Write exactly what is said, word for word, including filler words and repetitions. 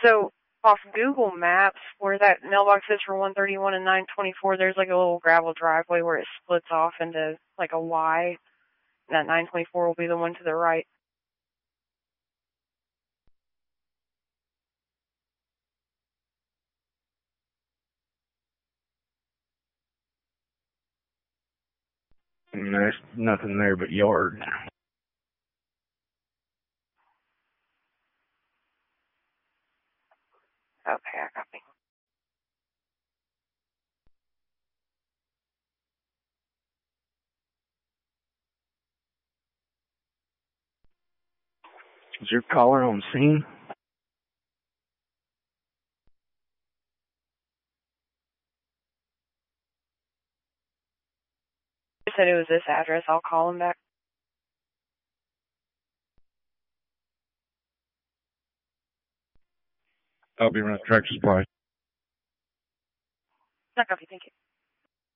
So off Google Maps, where that mailbox is for one thirty-one and nine twenty-four, there's like a little gravel driveway where it splits off into like a Y, and that nine twenty-four will be the one to the right. And there's nothing there but yard. Okay, I copy. Is your caller on scene? I said it was this address. I'll call him back. I'll be running Tractor Supply. I copy, thank you.